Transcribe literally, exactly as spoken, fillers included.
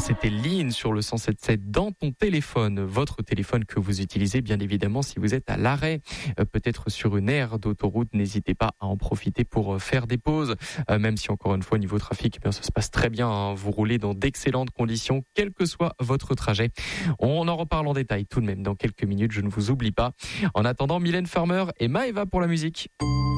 C'était Lean sur le cent sept virgule sept dans ton téléphone. Votre téléphone que vous utilisez, bien évidemment, si vous êtes à l'arrêt, euh, peut-être sur une aire d'autoroute, n'hésitez pas à en profiter pour euh, faire des pauses. Euh, même si, encore une fois, au niveau trafic, eh bien, ça se passe très bien. Hein. Vous roulez dans d'excellentes conditions, quel que soit votre trajet. On en reparle en détail tout de même dans quelques minutes. Je ne vous oublie pas. En attendant, Mylène Farmer et Maëva pour la musique.